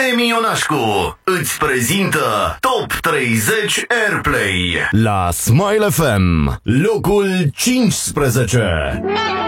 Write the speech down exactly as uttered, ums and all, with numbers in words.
Emi Ionașcu îți prezintă Top treizeci Airplay la Smile F M, locul cincisprezece.